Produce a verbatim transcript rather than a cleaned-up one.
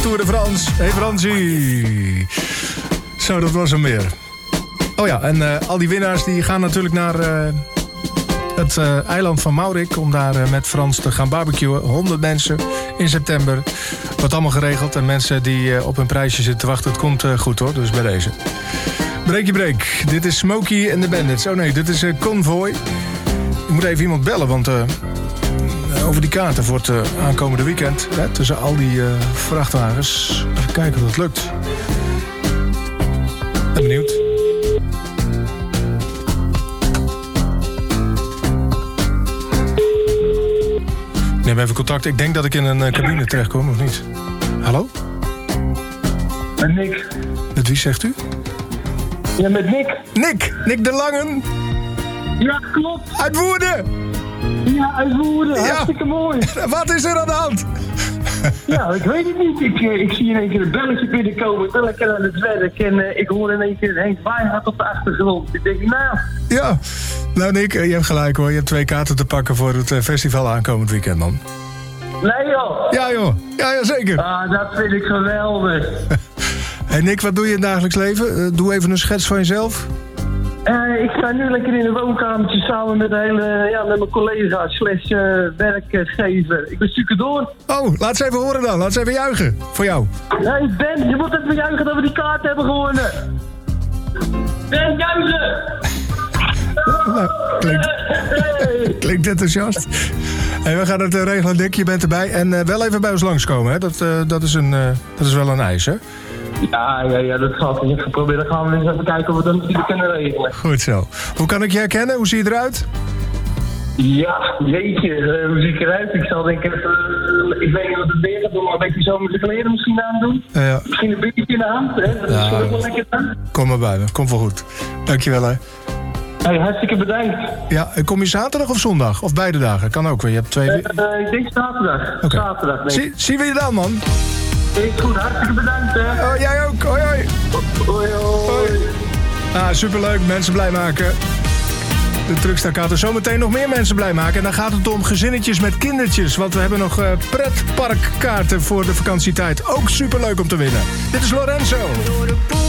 Tour de France. Hey Fransie. Zo, dat was hem weer. Oh ja, en uh, al die winnaars die gaan natuurlijk naar uh, het uh, eiland van Maurik... om daar uh, met Frans te gaan barbecuen. honderd mensen in september. Wordt allemaal geregeld. En mensen die uh, op hun prijsje zitten te wachten... het komt uh, goed hoor, dus bij deze. Breekje break. Dit is Smokey and the Bandits. Oh nee, dit is uh, Convoy. Ik moet even iemand bellen, want... Uh, over die kaarten voor het uh, aankomende weekend. Hè, tussen al die uh, vrachtwagens. Even kijken of dat lukt. Ben benieuwd. Neem even contact. Ik denk dat ik in een uh, cabine terechtkom, of niet? Hallo? Met Nick. Met wie zegt u? Ja, met Nick. Nick! Nick de Langen! Ja, klopt. Uit Woerden! Ja, uit Woerden. Ja. Hartstikke mooi. Wat is er aan de hand? Ja, ik weet het niet. Ik, ik zie in één keer een belletje binnenkomen. Ik ben lekker aan het werk en uh, ik hoor in één keer Henk Wijngaard op de achtergrond. Ik denk, nou... Ja, nou Nick, je hebt gelijk hoor. Je hebt twee kaarten te pakken voor het uh, festival aankomend weekend, man. Nee joh. Ja joh, ja, ja zeker. Ah, dat vind ik geweldig. Hey Nick, wat doe je in het dagelijks leven? Uh, doe even een schets van jezelf. Uh, ik sta nu lekker in een woonkamertje samen met, een hele, ja, met mijn collega slash uh, werkgever. Ik ben stucadoor. Oh, laat ze even horen dan. Laat ze even juichen. Voor jou. Nee, Ben, je moet even juichen dat we die kaart hebben gewonnen. Ben, juichen! Nou, klinkt, klinkt enthousiast. Hey, we gaan het uh, regelen, Nick. Je bent erbij. En uh, wel even bij ons langskomen, hè. Dat, uh, dat, is, een, uh, dat is wel een eis, hè. Ja, ja, ja, dat gaat niet geprobeerd. Dan gaan we eens even kijken of we dat natuurlijk kunnen regelen. Goed zo. Hoe kan ik je herkennen? Hoe zie je eruit? Ja, jeetje, uh, hoe zie ik eruit? Ik zal denk ik even, uh, ik weet niet wat het weer gaat doen, maar een beetje zo met de kleren misschien aan doen. Uh, ja. Misschien een beetje in de hand, hè? Dat is Ja. ook wel lekker aan. Kom maar bij me. Komt wel goed. Dankjewel, hè. Hey, hartstikke bedankt. Ja, en kom je zaterdag of zondag? Of beide dagen? Kan ook weer. Je hebt twee... Uh, uh, ik denk zaterdag. Okay. Zaterdag, denk ik. Zie, zien we je dan, man? Is goed, hartstikke bedankt, hè. Oh, jij ook. Hoi, hoi. Hoi, hoi. Ah, superleuk. Mensen blij maken. De truckstakaten. Zometeen nog meer mensen blij maken. En dan gaat het om gezinnetjes met kindertjes. Want we hebben nog uh, pretparkkaarten voor de vakantietijd. Ook superleuk om te winnen. Dit is Lorenzo.